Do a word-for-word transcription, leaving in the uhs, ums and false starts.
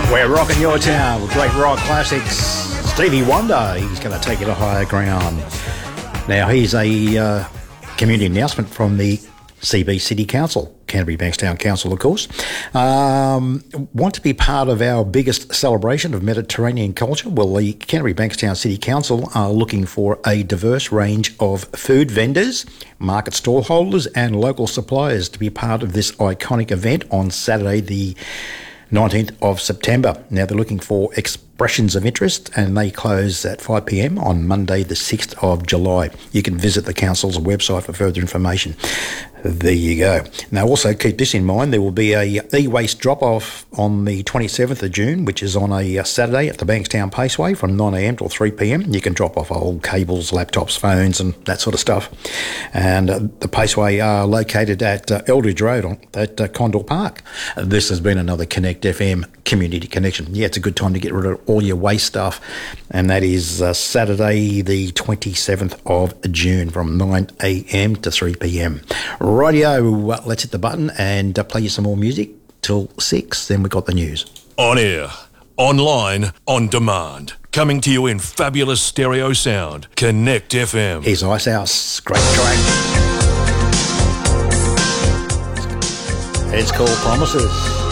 We're rocking your town with great rock classics. Stevie Wonder, he's going to take you to higher ground. Now, here's a uh, community announcement from the C B City Council, Canterbury Bankstown Council, of course. Um, want to be part of our biggest celebration of Mediterranean culture? Well, the Canterbury Bankstown City Council are looking for a diverse range of food vendors, market stallholders and local suppliers to be part of this iconic event on Saturday the nineteenth of September. Now, they're looking for expressions of interest and they close at five p.m. on Monday the sixth of July. You can visit the council's website for further information. There you go. Now, also keep this in mind. There will be a e-waste drop-off on the twenty-seventh of June, which is on a Saturday at the Bankstown Paceway from nine a.m. till three p.m. You can drop off old cables, laptops, phones and that sort of stuff. And uh, the Paceway are located at uh, Eldridge Road on, at uh, Condor Park. Uh, this has been another Connect F M Community Connection. Yeah, it's a good time to get rid of all your waste stuff. And that is uh, Saturday the twenty-seventh of June from nine a.m. to three p.m. Rightio, uh, let's hit the button and uh, play you some more music till six. Then we got the news. On air, online, on demand. Coming to you in fabulous stereo sound. Connect F M. Here's Icehouse. Great track. It's called Promises.